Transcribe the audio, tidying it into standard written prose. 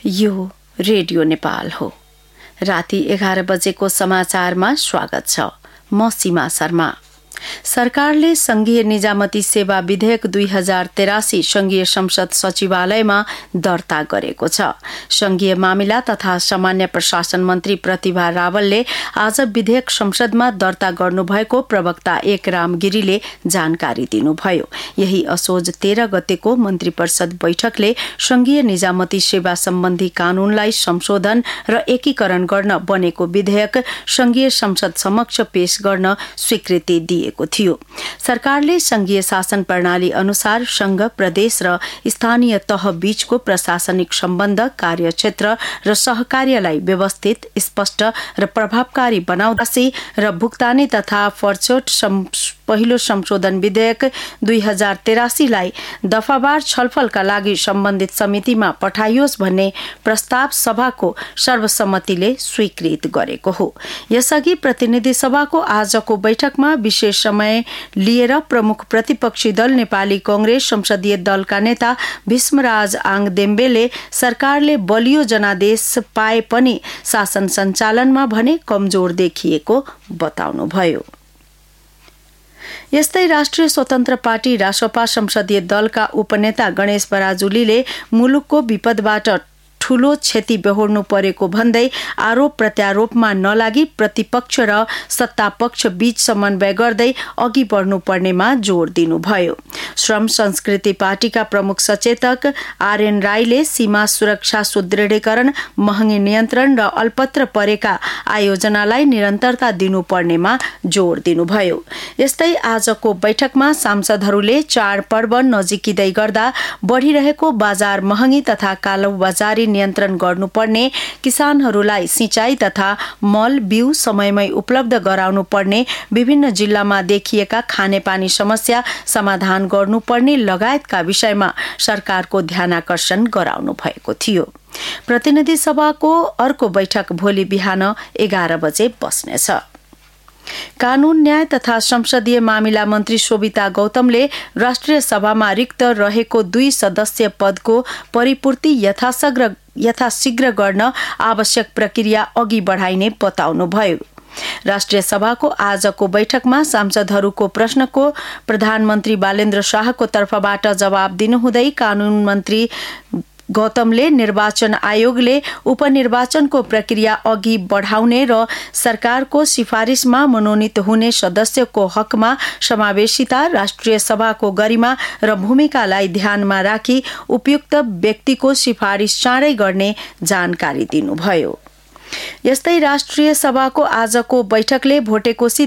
यो रेडियो नेपाल हो। राति 11 बजेको समाचारमा स्वागत छ। म सीमा शर्मा। सरकारले संघीय निजामती सेवा विधेयक 2083 संघीय संसद सचिवालयमा दर्ता गरेको छ। संघीय मामिला तथा सामान्य प्रशासन मन्त्री प्रतिभा रावलले आज विधेयक संसदमा दर्ता गर्नुभएको प्रवक्ता एकराम गिरीले जानकारी दिनुभयो। यही असोज 13 गतेको मन्त्री परिषद बैठकले संघीय निजामती सेवा सम्बन्धी कानूनलाई संशोधन र एकीकरण गर्न बनेको विधेयक संघीय संसद समक्ष पेश गर्न स्वीकृति दिए थियो। सरकारले संघीय शासन प्रणाली अनुसार संघ, प्रदेश र स्थानीय तह बीचको प्रशासनिक सम्बन्ध, कार्यक्षेत्र र सहकार्यलाई व्यवस्थित, स्पष्ट र प्रभावकारी बनाउँदै र भुक्तानी तथा फरछोट पहिलो संशोधन विधेयक 2083 लाई दफावार छलफलका लागि सम्बन्धित समितिमा पठाइयोस् भन्ने प्रस्ताव सभाको सर्वसम्मतिले स्वीकृत गरेको हो। यसअघि प्रतिनिधि सभाको आजको बैठकमा विशेष समय लिएर प्रमुख प्रतिपक्षी दल नेपाली कांग्रेस संसदीय दलका नेता भीष्मराज आङदेम्बेले सरकारले बलियो जनादेश पाए पनि शासन सञ्चालनमा भने कमजोर देखिएको बताउनुभयो। यस्तै राष्ट्रिय स्वतन्त्र पार्टी रासपा संसदीय दलका उपनेता गणेश पराजुलीले मुलुकको विपदबाट ठूलो क्षति बेहोर्नु परेको भन्दै आरोप प्रत्यारोपमा नलागी प्रतिपक्ष र सत्तापक्ष बीच समन्वय गर्दै अघि बढ्नु पर्नेमा जोड़ दिनुभयो। श्रम संस्कृति पार्टीका प्रमुख सचेतक आरएन राईले सीमा सुरक्षा सुदृढीकरण, महँगी नियन्त्रण र अल्पत्र परेका आयोजनालाई निरन्तरता दिनुपर्नेमा जोड़ दिनुभयो। यस्तै आजको बैठकमा सांसदहरूले चाडपर्व नजिकिँदै गर्दा बढ़िरहेको बाजार महँगी तथा कालोबजारी नियन्त्रण गर्नुपर्ने, किसानहरूलाई सिंचाई तथा मल बिउ समयमै उपलब्ध गराउनु पर्ने, विभिन्न जिल्लामा देखिएका खानेपानी समस्या समाधान गर्नुपर्ने लगायतका विषयमा सरकारको ध्यानाकर्षण गराउनु भएको थियो। प्रतिनिधि सभाको अर्को बैठक भोलि बिहान 11 बजे बस्नेछ। कानून, न्याय तथा संसदीय मामिला मन्त्री शोभिता गौतमले राष्ट्रिय सभामा रिक्त रहेको 2 सदस्य पदको परिपूर्ति यथाशीघ्र गर्न आवश्यक प्रक्रिया अघि बढाइने बताउनुभयो। राष्ट्रिय सभाको आजको बैठकमा सांसदहरूको प्रश्नको प्रधानमन्त्री बालेन्द्र शाहको तर्फबाट जवाब दिनुहुँदै कानून मन्त्री गौतमले निर्वाचन आयोगले उपनिर्वाचनको प्रक्रिया अघि बढाउने र सरकारको सिफारिशमा मनोनित हुने सदस्यको हकमा समावेशिता, राष्ट्रिय सभाको गरिमा र भूमिकालाई ध्यानमा राखी उपयुक्त व्यक्तिको सिफारिश चाँडै गर्ने जानकारी दिनुभयो। यस्तै राष्ट्रिय सभाको आजको बैठकले भोटेकोशी